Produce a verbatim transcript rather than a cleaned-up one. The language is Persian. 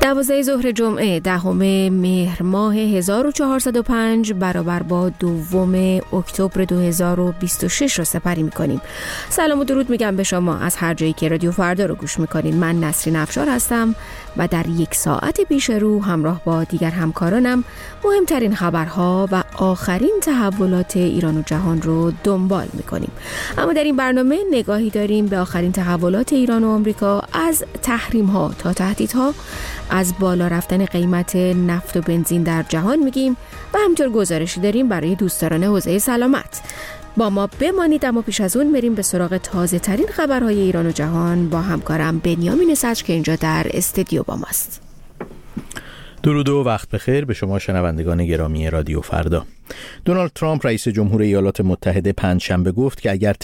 دوازده ظهر جمعه دهم مهر ماه هزار و چهارصد و پنج برابر با دوم اکتبر دو هزار و بیست و شش را سپری می‌کنیم. سلام و درود میگم به شما از هر جایی که رادیو فردا رو گوش می‌کنین. من نسرین افشار هستم و در یک ساعت پیش رو همراه با دیگر همکارانم مهمترین خبرها و آخرین تحولات ایران و جهان رو دنبال می‌کنیم. اما در این برنامه نگاهی داریم به آخرین تحولات ایران و آمریکا، از تحریم‌ها تا تهدیدها، از بالا رفتن قیمت نفت و بنزین در جهان میگیم و همینطور گزارشی داریم برای دوستداران حوزه سلامت. با ما بمانید، اما پیش از اون بریم به سراغ تازه ترین خبرهای ایران و جهان با همکارم بنیامین صدر که اینجا در استودیو با ماست. درود و وقت بخیر به شما شنوندگان گرامی رادیو فردا. دونالد ترامپ رئیس جمهور ایالات متحده پنجشنبه گفت که اگر